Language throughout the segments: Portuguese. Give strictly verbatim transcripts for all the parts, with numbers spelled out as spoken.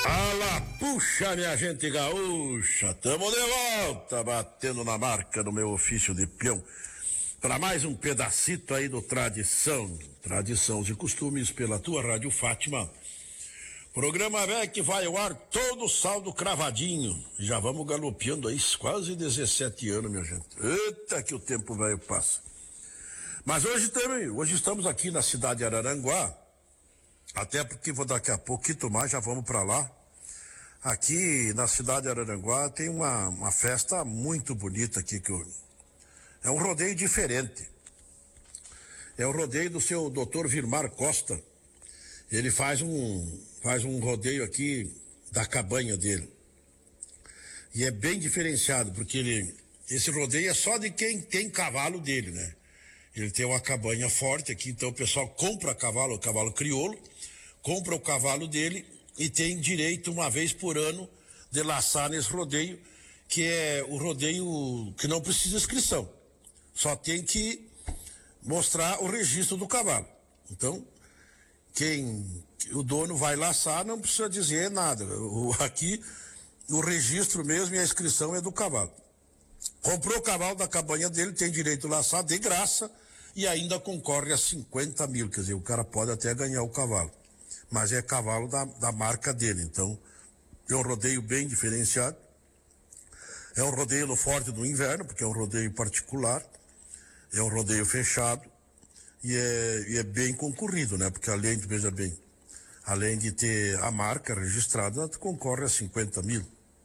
Fala, puxa, minha gente gaúcha, tamo de volta, batendo na marca do meu ofício de peão, para mais um pedacito aí do Tradição, Tradição e Costumes pela tua Rádio Fátima. Programa velho que vai ao ar todo saldo cravadinho, já vamos galopeando aí quase dezessete anos, minha gente. Eita que o tempo velho passa. Mas hoje também, hoje estamos aqui na cidade de Araranguá, até porque vou daqui a pouquinho mais, já vamos para lá. Aqui na cidade de Araranguá tem uma, uma festa muito bonita aqui, que eu, é um rodeio diferente. É o rodeio do seu doutor Vilmar Costa. Ele faz um, faz um rodeio aqui da cabanha dele. E é bem diferenciado, porque ele, esse rodeio é só de quem tem cavalo dele, né? Ele tem uma cabanha forte aqui, então o pessoal compra cavalo, o cavalo crioulo, compra o cavalo dele e tem direito uma vez por ano de laçar nesse rodeio, que é o rodeio que não precisa inscrição, só tem que mostrar o registro do cavalo. Então, quem o dono vai laçar não precisa dizer nada. O, aqui o registro mesmo e a inscrição é do cavalo. Comprou o cavalo da cabanha dele, tem direito a laçar de graça e ainda concorre a cinquenta mil, quer dizer, o cara pode até ganhar o cavalo, mas é cavalo da, da marca dele. Então é um rodeio bem diferenciado, é um rodeio no forte do inverno, porque é um rodeio particular, é um rodeio fechado e é, e é bem concorrido, né? Porque além de, veja bem, além de ter a marca registrada, concorre a cinquenta mil.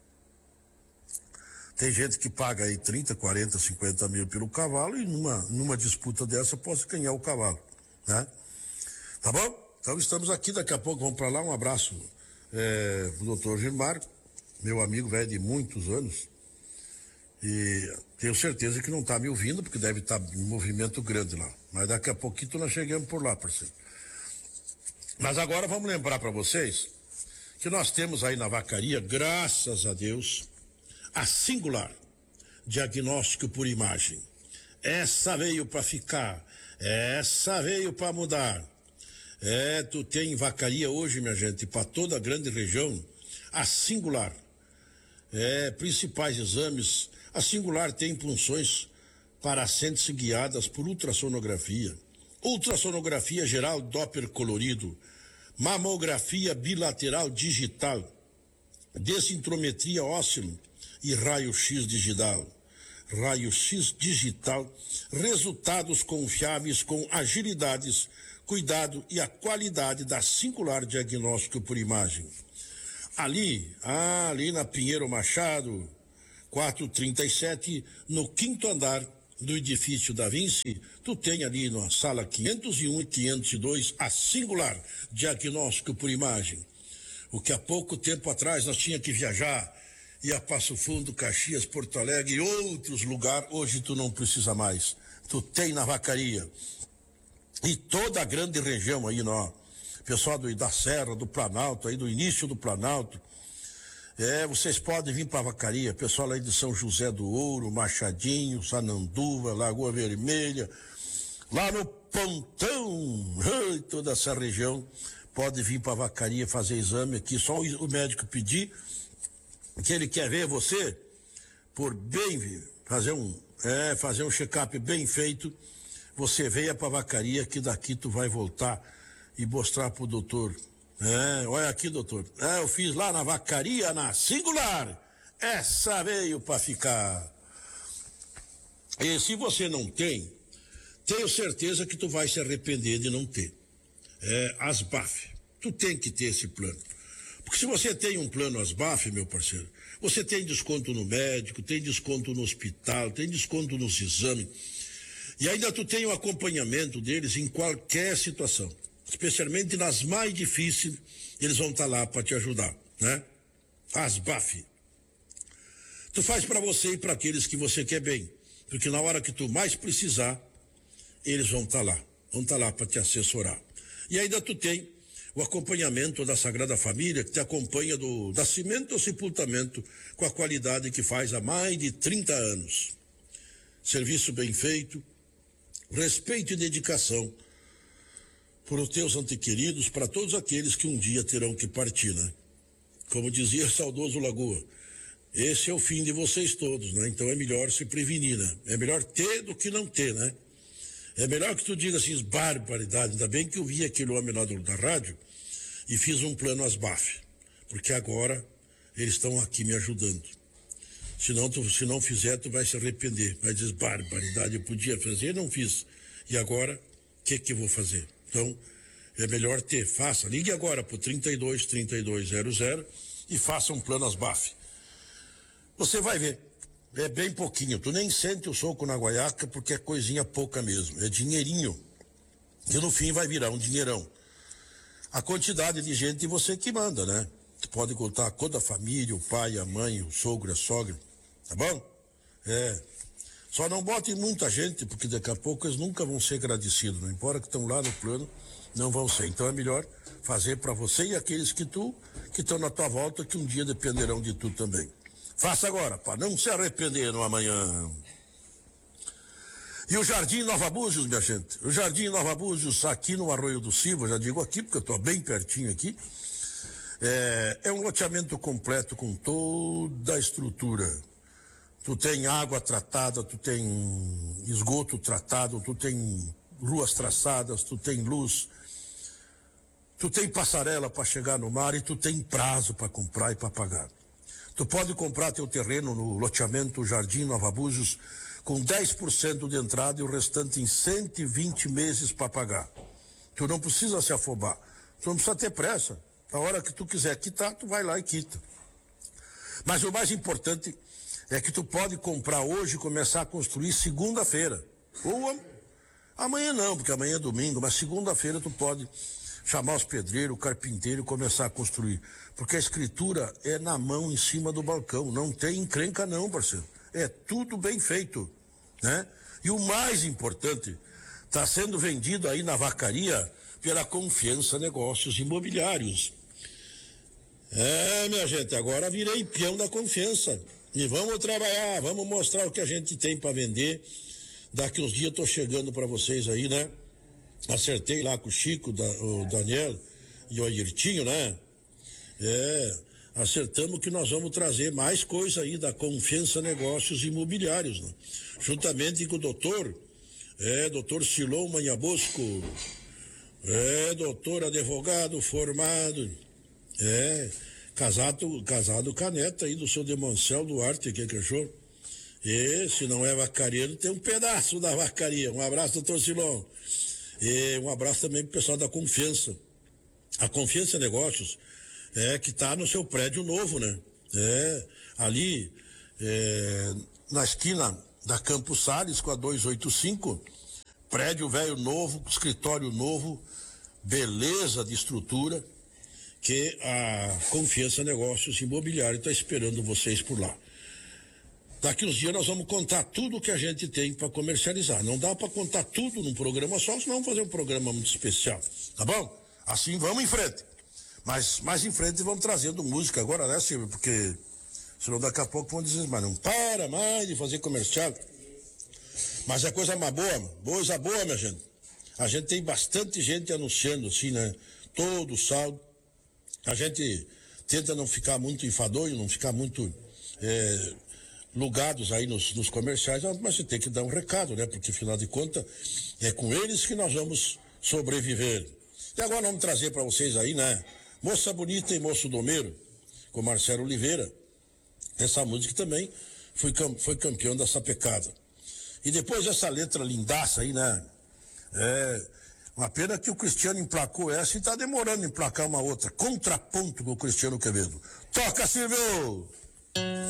Tem gente que paga aí trinta, quarenta, cinquenta mil pelo cavalo e numa, numa disputa dessa pode ganhar o cavalo, né? Tá bom? Então estamos aqui, daqui a pouco vamos para lá. Um abraço é, pro doutor Gilmar, meu amigo velho de muitos anos, e tenho certeza que não está me ouvindo, porque deve estar tá em movimento grande lá, mas daqui a pouquinho nós chegamos por lá, parceiro. Mas agora vamos lembrar para vocês que nós temos aí na vacaria, graças a Deus, a Singular Diagnóstico por Imagem. Essa veio para ficar, essa veio para mudar. É, tu tem vacaria hoje, minha gente, para toda a grande região, a Singular. É, principais exames, a Singular tem punções para assentes guiadas por ultrassonografia, ultrassonografia geral Doppler colorido, mamografia bilateral digital, densitometria óssea e raio-x digital. Raio-x digital, resultados confiáveis com agilidades, cuidado e a qualidade da Singular Diagnóstico por Imagem. Ali, ah, ali na Pinheiro Machado, quatrocentos e trinta e sete, no quinto andar do edifício da Vinci, tu tem ali na sala quinhentos e um e quinhentos e dois a Singular Diagnóstico por Imagem. O que há pouco tempo atrás nós tínhamos que viajar, ia Passo Fundo, Caxias, Porto Alegre e outros lugares, hoje tu não precisa mais. Tu tem na vacaria. E toda a grande região aí, ó, pessoal do, da Serra, do Planalto, aí do início do Planalto, é, vocês podem vir para a vacaria, pessoal aí de São José do Ouro, Machadinho, Sananduva, Lagoa Vermelha, lá no Pontão, toda essa região, pode vir para a vacaria fazer exame aqui, só o, o médico pedir que ele quer ver você por bem, fazer um, é, fazer um check-up bem feito, você venha para a vacaria que daqui tu vai voltar e mostrar pro doutor. É, olha aqui, doutor. É, eu fiz lá na vacaria, na Singular. Essa veio para ficar. E se você não tem, tenho certeza que tu vai se arrepender de não ter. É, Asbaf. Tu tem que ter esse plano. Porque se você tem um plano Asbaf, meu parceiro, você tem desconto no médico, tem desconto no hospital, tem desconto nos exames. E ainda tu tem o acompanhamento deles em qualquer situação. Especialmente nas mais difíceis, eles vão estar lá para te ajudar, né? Asbaf. Tu faz para você e para aqueles que você quer bem, porque na hora que tu mais precisar, eles vão estar lá, vão estar lá para te assessorar. E ainda tu tem o acompanhamento da Sagrada Família, que te acompanha do nascimento ao sepultamento com a qualidade que faz há mais de trinta anos. Serviço bem feito, respeito e dedicação por os teus antequeridos, para todos aqueles que um dia terão que partir, né? como dizia saudoso Lagoa, esse é o fim de vocês todos, né? Então é melhor se prevenir, né? É melhor ter do que não ter, né? É melhor que tu diga assim, barbaridade. Ainda bem que eu vi aquele homem lá do, da rádio e fiz um plano às B A F, porque agora eles estão aqui me ajudando. Se não, tu, se não fizer, tu vai se arrepender. Vai dizer, barbaridade, eu podia fazer, não fiz. E agora, o que que eu vou fazer? Então, é melhor ter, faça. Ligue agora para o trinta e dois, trinta e dois zero zero e faça um plano às B A F. Você vai ver, é bem pouquinho. Tu nem sente o soco na guaiaca porque é coisinha pouca mesmo. É dinheirinho. E no fim vai virar um dinheirão. A quantidade de gente você que manda, né? Tu pode contar toda a família, o pai, a mãe, o sogro, a sogra. Tá bom? É. Só não bote muita gente, porque daqui a pouco eles nunca vão ser agradecidos. Não importa que estão lá no plano, não vão ser. Então é melhor fazer para você e aqueles que tu, que estão na tua volta, que um dia dependerão de tu também. Faça agora, para não se arrepender no amanhã. E o Jardim Nova Búzios, minha gente. O Jardim Nova Búzios, aqui no Arroio do Silva, já digo aqui, porque eu estou bem pertinho aqui. É, é um loteamento completo com toda a estrutura. Tu tem água tratada, tu tem esgoto tratado, tu tem ruas traçadas, tu tem luz, tu tem passarela para chegar no mar e tu tem prazo para comprar e para pagar. Tu pode comprar teu terreno no loteamento Jardim Nova Búzios com dez por cento de entrada e o restante em cento e vinte meses para pagar. Tu não precisa se afobar, tu não precisa ter pressa. A hora que tu quiser quitar, tu vai lá e quita. Mas o mais importante é que tu pode comprar hoje e começar a construir segunda-feira. Ou amanhã não, porque amanhã é domingo, mas segunda-feira tu pode chamar os pedreiros, o carpinteiro e começar a construir. Porque a escritura é na mão, em cima do balcão. Não tem encrenca não, parceiro. É tudo bem feito, né? E o mais importante, está sendo vendido aí na vacaria pela Confiança Negócios Imobiliários. É, minha gente, agora virei peão da confiança. E vamos trabalhar, vamos mostrar o que a gente tem para vender. Daqui uns dias tô chegando para vocês aí, né? Acertei lá com o Chico, da, o Daniel e o Ayrtinho, né? É, acertamos que nós vamos trazer mais coisa aí da Confiança Negócios Imobiliários, né? Juntamente com o doutor, é, doutor Silon Manhabosco, é, doutor advogado formado, é, casado, casado com a neta aí do seu Demoncel Duarte, que que achou? E se não é vacareiro, tem um pedaço da vacaria. Um abraço, doutor Silon. E um abraço também pro pessoal da Confiança. A Confiança Negócios é que tá no seu prédio novo, né? É, ali é, na esquina da Campos Sales com a duzentos e oitenta e cinco, prédio velho novo, escritório novo, beleza de estrutura, que a Confiança Negócios Imobiliário está esperando vocês por lá. Daqui uns dias nós vamos contar tudo que a gente tem para comercializar. Não dá para contar tudo num programa só, senão vamos fazer um programa muito especial, tá bom? Assim vamos em frente. Mas mais em frente vamos trazendo música agora, né, Silvio? Porque senão daqui a pouco vão dizer, mas não para mais de fazer comercial. Mas é coisa mais boa, coisa boa, minha gente. A gente tem bastante gente anunciando assim, né? Todo sábado. A gente tenta não ficar muito enfadonho, não ficar muito é, lugados aí nos, nos comerciais, mas você tem que dar um recado, né? Porque afinal de contas é com eles que nós vamos sobreviver. E agora vamos trazer para vocês aí, né? Moça Bonita e Moço Domeiro, com Marcelo Oliveira. Essa música também foi, foi campeão da sapecada. E depois essa letra lindaça aí, né? É uma pena que o Cristiano emplacou essa e está demorando em emplacar uma outra. Contraponto com o Cristiano Quevedo. Toca, Silvio!